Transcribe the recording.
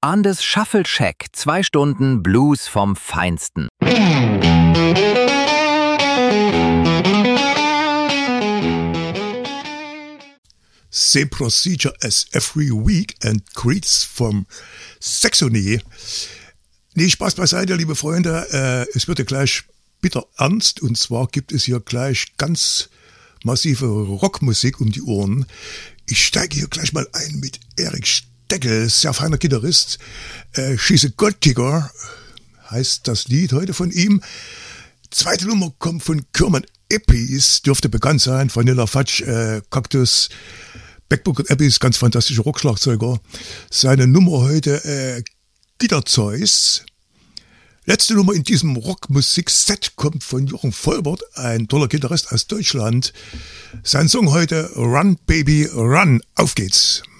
Andes Shuffle Shack, 2 Stunden Blues vom Feinsten. Same procedure as every week and greets from Saxony. Nee, Spaß beiseite, liebe Freunde. Es wird ja gleich bitter ernst, und zwar gibt es hier gleich ganz massive Rockmusik um die Ohren. Ich steige hier gleich mal ein mit Erik Steckel, sehr feiner Gitarrist. She's a Gold Digger heißt das Lied heute von ihm. Zweite Nummer kommt von Kerman Eppis, dürfte bekannt sein, Vanilla Fudge, Cactus. Backbooker Eppis, ganz fantastischer Rockschlagzeuger. Seine Nummer heute Guitar Choice. Letzte Nummer in diesem Rockmusik-Set kommt von Jochen Volbert, ein toller Gitarrist aus Deutschland. Sein Song heute Run Baby Run. Auf geht's.